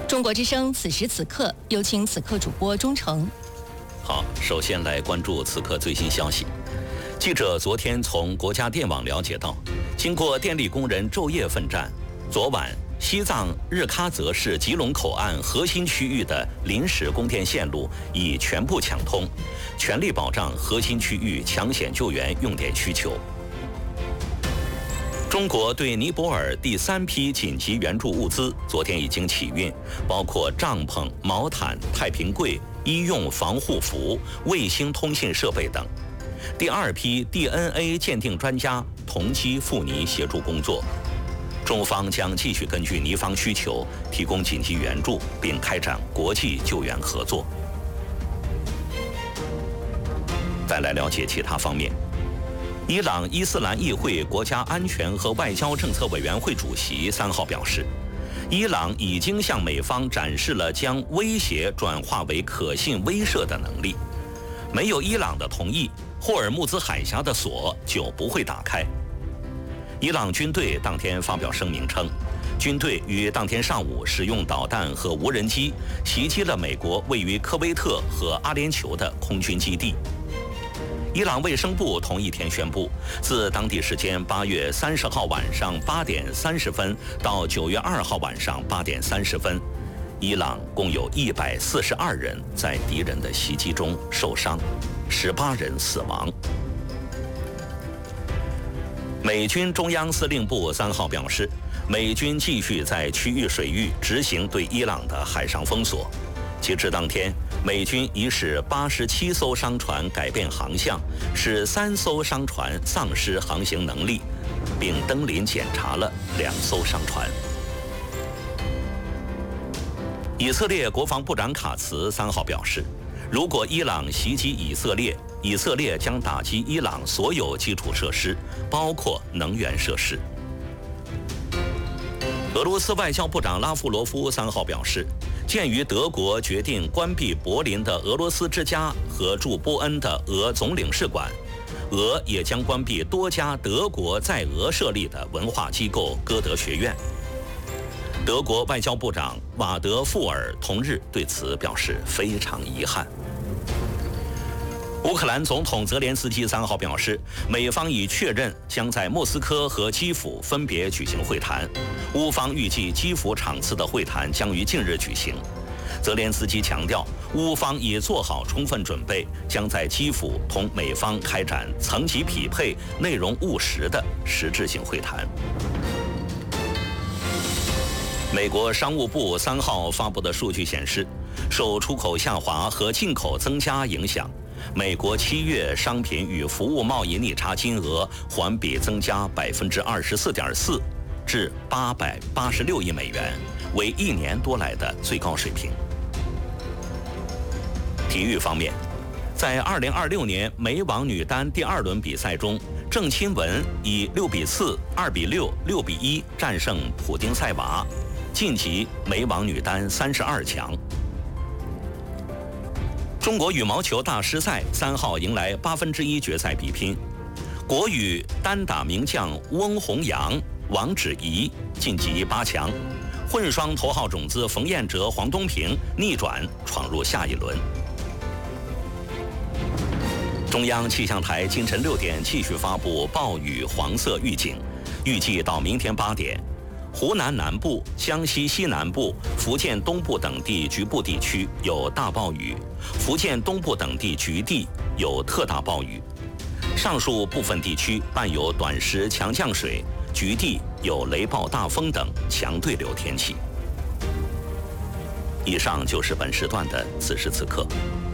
中国之声此时此刻，有请此刻主播钟诚。 好，首先来关注此刻最新消息。记者昨天从国家电网了解到，经过电力工人昼夜奋战，昨晚西藏日喀则市吉隆口岸核心区域的临时供电线路已全部抢通，全力保障核心区域抢险救援用电需求。中国对尼泊尔第3批紧急援助物资昨天已经起运，包括帐篷、毛毯、太平柜、医用防护服、卫星通信设备等。第2批 DNA 鉴定专家同机赴尼协助工作。中方将继续根据尼方需求提供紧急援助，并开展国际救援合作。再来了解其他方面。伊朗伊斯兰议会国家安全和外交政策委员会主席3号表示，伊朗已经向美方展示了将威胁转化为可信威慑的能力。没有伊朗的同意，霍尔木兹海峡的锁就不会打开。伊朗军队当天发表声明称，军队于当天上午使用导弹和无人机袭击了美国位于科威特和阿联酋的空军基地。伊朗卫生部同一天宣布，自当地时间8月30号晚上8点30分到9月2号晚上8点30分，伊朗共有142人在敌人的袭击中受伤，18人死亡。美军中央司令部3号表示，美军继续在区域水域执行对伊朗的海上封锁。截至当天，美军已使87艘商船改变航向，使3艘商船丧失航行能力，并登临检查了2艘商船。以色列国防部长卡茨3号表示，如果伊朗袭击以色列，以色列将打击伊朗所有基础设施，包括能源设施。俄罗斯外交部长拉夫罗夫3号表示，鉴于德国决定关闭柏林的俄罗斯之家和驻波恩的俄总领事馆，俄也将关闭多家德国在俄设立的文化机构歌德学院。德国外交部长瓦德富尔同日对此表示非常遗憾。乌克兰总统泽连斯基3号表示，美方已确认将在莫斯科和基辅分别举行会谈，乌方预计基辅场次的会谈将于近日举行。泽连斯基强调，乌方已做好充分准备，将在基辅同美方开展层级匹配、内容务实的实质性会谈。美国商务部3号发布的数据显示，受出口下滑和进口增加影响，美国7月商品与服务贸易逆差金额环比增加24.4%，至886亿美元，为1年多来的最高水平。体育方面，在2026年美网女单第2轮比赛中，郑钦文以6比4、2比6、6比1战胜普丁塞娃，晋级美网女单32强。中国羽毛球大师赛3号迎来1/8决赛比拼，国羽单打名将翁宏阳、王芷怡晋级8强，混双头号种子冯彦哲、黄东萍逆转闯入下一轮。中央气象台清晨6点继续发布暴雨黄色预警，预计到明天8点，湖南南部、江西西南部、福建东部等地局部地区有大暴雨，福建东部等地局地有特大暴雨，上述部分地区伴有短时强降水，局地有雷暴大风等强对流天气。以上就是本时段的此时此刻。